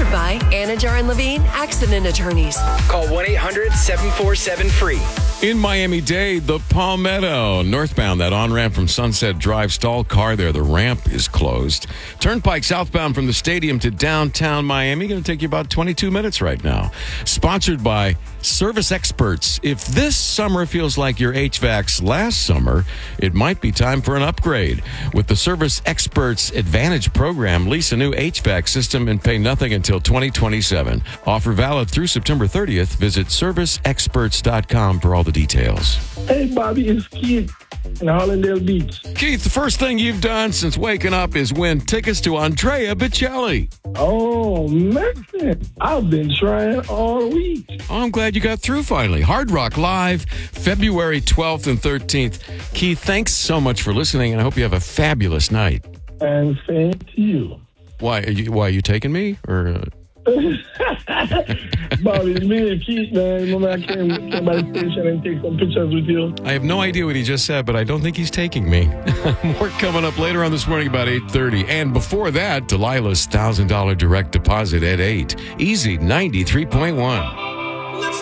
Sponsored by Anajar and Levine Accident Attorneys. Call 1-800-747-FREE. In Miami-Dade, the Palmetto. Northbound, that on-ramp from Sunset Drive, stalled car there. The ramp is closed. Turnpike southbound from the stadium to downtown Miami. Going to take you about 22 minutes right now. Sponsored by Service Experts. If this summer feels like your HVAC's last summer, it might be time for an upgrade. With the Service Experts Advantage program, lease a new HVAC system and pay nothing until 2027. Offer valid through September 30th. Visit serviceexperts.com for all the details. Hey, Bobby, it's Keith in Hollandale Beach. Keith, the first thing you've done since waking up is win tickets to Andrea Bocelli. Oh, man. I've been trying all week. Oh, I'm glad you got through finally. Hard Rock Live, February 12th and 13th. Keith, thanks so much for listening, and I hope you have a fabulous night. And same to you. Why are you taking me? Or Bobby, me and Keith, man. Remember I came by the station and take some pictures with you? I have no idea what he just said, but I don't think he's taking me. More coming up later on this morning about 8:30. And before that, Delilah's $1,000 direct deposit at 8. Easy 93.1.